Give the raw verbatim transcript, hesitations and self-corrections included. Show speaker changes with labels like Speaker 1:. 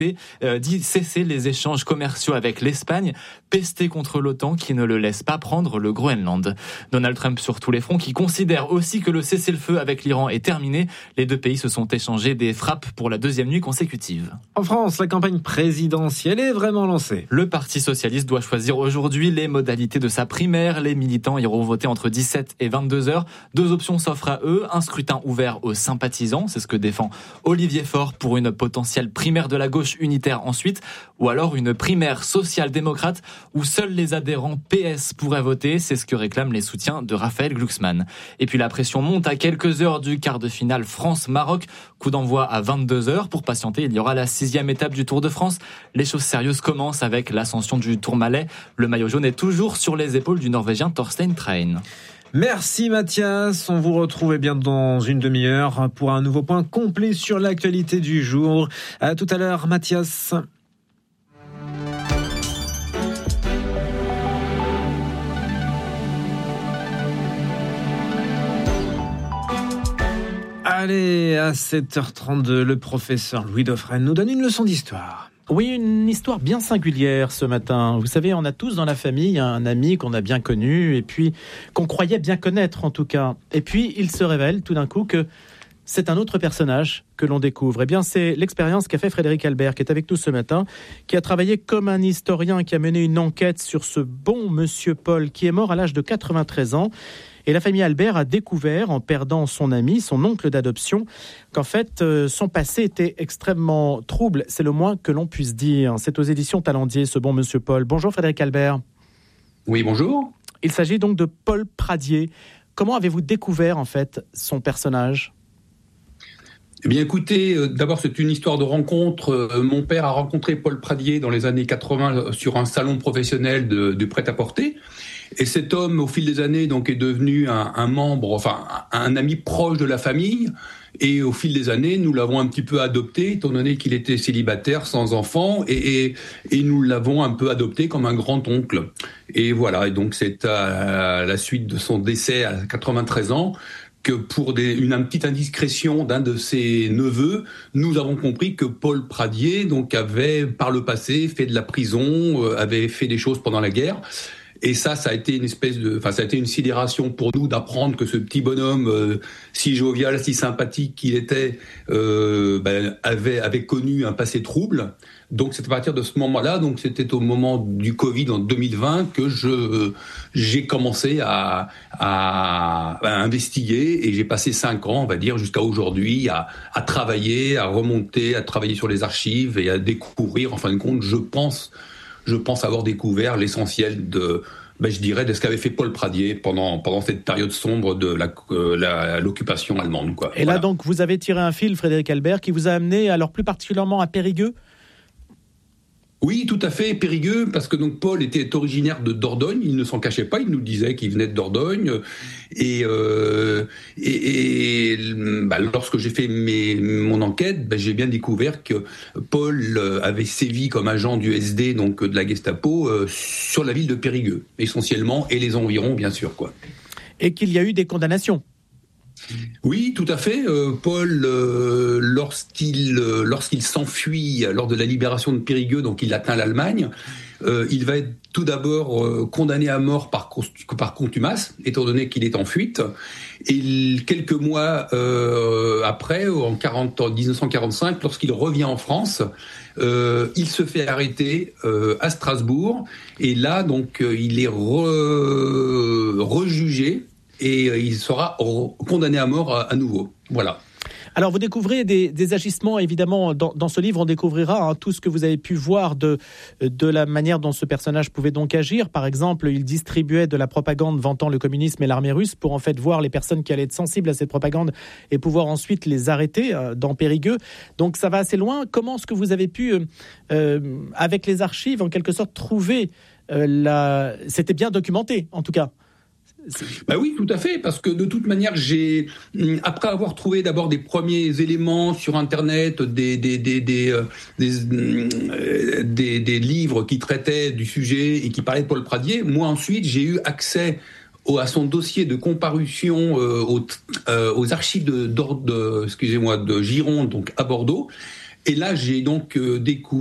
Speaker 1: Euh, dit cesser les échanges commerciaux avec l'Espagne, pester contre l'OTAN qui ne le laisse pas prendre le Groenland. Donald Trump sur tous les fronts qui considère aussi que le cessez-le-feu avec l'Iran est terminé. Les deux pays se sont échangés des frappes pour la deuxième nuit consécutive.
Speaker 2: En France, la campagne présidentielle est vraiment lancée.
Speaker 1: Le Parti socialiste doit choisir aujourd'hui les modalités de sa primaire. Les militants iront voter entre dix-sept et vingt-deux heures. Deux options s'offrent à eux. Un scrutin ouvert aux sympathisants, c'est ce que défend Olivier Faure pour une potentielle primaire de la gauche unitaire ensuite, ou alors une primaire social-démocrate où seuls les adhérents P S pourraient voter, c'est ce que réclament les soutiens de Raphaël Glucksmann. Et puis la pression monte à quelques heures du quart de finale France-Maroc, coup d'envoi à vingt-deux heures. Pour patienter, il y aura la sixième étape du Tour de France. Les choses sérieuses commencent avec l'ascension du Tourmalet. Le maillot jaune est toujours sur les épaules du Norvégien Thorstein Train.
Speaker 2: Merci Mathias, on vous retrouve bien dans une demi-heure pour un nouveau point complet sur l'actualité du jour. À tout à l'heure Mathias. Allez, à sept heures trente-deux, le professeur Louis Dauphren nous donne une leçon d'histoire.
Speaker 3: Oui, une histoire bien singulière ce matin. Vous savez, on a tous dans la famille un ami qu'on a bien connu et puis qu'on croyait bien connaître en tout cas. Et puis, il se révèle tout d'un coup que c'est un autre personnage que l'on découvre. Eh bien, c'est l'expérience qu'a fait Frédéric Albert, qui est avec nous ce matin, qui a travaillé comme un historien, qui a mené une enquête sur ce bon monsieur Paul, qui est mort à l'âge de quatre-vingt-treize ans. Et la famille Albert a découvert, en perdant son ami, son oncle d'adoption, qu'en fait, euh, son passé était extrêmement trouble. C'est le moins que l'on puisse dire. C'est aux éditions Talendier, ce bon monsieur Paul. Bonjour Frédéric Albert.
Speaker 4: Oui, bonjour.
Speaker 3: Il s'agit donc de Paul Pradier. Comment avez-vous découvert, en fait, son personnage ?
Speaker 4: Eh bien, écoutez, euh, d'abord, c'est une histoire de rencontre. Euh, mon père a rencontré Paul Pradier dans les années quatre-vingts sur un salon professionnel de, de prêt-à-porter. Et cet homme, au fil des années, donc, est devenu un, un membre, enfin, un ami proche de la famille. Et au fil des années, nous l'avons un petit peu adopté, étant donné qu'il était célibataire, sans enfant, et, et, et nous l'avons un peu adopté comme un grand-oncle. Et voilà, et donc c'est à la suite de son décès à quatre-vingt-treize ans, que pour des, une, une petite indiscrétion d'un de ses neveux, nous avons compris que Paul Pradier donc, avait, par le passé, fait de la prison, euh, avait fait des choses pendant la guerre. Et ça, ça a été une espèce de, enfin, ça a été une sidération pour nous d'apprendre que ce petit bonhomme, euh, si jovial, si sympathique qu'il était, euh, ben, avait, avait connu un passé trouble. Donc, c'est à partir de ce moment-là, donc c'était au moment du Covid en deux mille vingt que je, j'ai commencé à, à, à investiguer et j'ai passé cinq ans, on va dire, jusqu'à aujourd'hui, à, à travailler, à remonter, à travailler sur les archives et à découvrir, en fin de compte, je pense, je pense avoir découvert l'essentiel de, ben, je dirais, de ce qu'avait fait Paul Pradier pendant, pendant cette période sombre de la, euh, la, l'occupation allemande, quoi.
Speaker 3: Et là, voilà. Donc, vous avez tiré un fil, Frédéric Albert, qui vous a amené, alors plus particulièrement à Périgueux.
Speaker 4: Oui, tout à fait, Périgueux, parce que donc Paul était originaire de Dordogne, il ne s'en cachait pas, il nous disait qu'il venait de Dordogne, et, euh, et, et bah, lorsque j'ai fait mes, mon enquête, bah, j'ai bien découvert que Paul avait sévi comme agent du S D, donc de la Gestapo, euh, sur la ville de Périgueux, essentiellement, et les environs, bien sûr, quoi.
Speaker 3: Et qu'il y a eu des condamnations.
Speaker 4: Oui, tout à fait. Euh, Paul, euh, lorsqu'il euh, lorsqu'il s'enfuit lors de la libération de Périgueux, donc il atteint l'Allemagne, euh, il va être tout d'abord euh, condamné à mort par, par contumace, étant donné qu'il est en fuite. Et il, quelques mois euh, après, en, quarante, en dix-neuf cent quarante-cinq, lorsqu'il revient en France, euh, il se fait arrêter euh, à Strasbourg. Et là, donc, euh, il est re, rejugé. Et il sera condamné à mort à, à nouveau. Voilà.
Speaker 3: Alors, vous découvrez des, des agissements, évidemment, dans, dans ce livre, on découvrira hein, tout ce que vous avez pu voir de, de la manière dont ce personnage pouvait donc agir. Par exemple, il distribuait de la propagande vantant le communisme et l'armée russe pour en fait voir les personnes qui allaient être sensibles à cette propagande et pouvoir ensuite les arrêter euh, dans Périgueux. Donc, ça va assez loin. Comment est-ce que vous avez pu, euh, euh, avec les archives, en quelque sorte, trouver euh, la... C'était bien documenté, en tout cas.
Speaker 4: Bah oui, tout à fait, parce que de toute manière, j'ai après avoir trouvé d'abord des premiers éléments sur Internet, des des des des euh, des, euh, des, des livres qui traitaient du sujet et qui parlaient de Paul Pradier, moi ensuite j'ai eu accès au, à son dossier de comparution euh, aux, euh, aux archives de, de, de excusez-moi de Gironde, donc à Bordeaux. Et là, j'ai donc euh, découvert